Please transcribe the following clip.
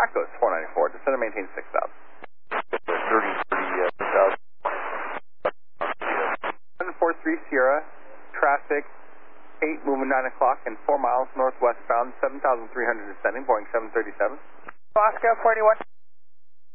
Tacos 494, descend and maintain 6,000. 743 Sierra, traffic 8 moving 9 o'clock and 4 miles northwestbound, 7,300 descending, Boeing 737. Moscow 41.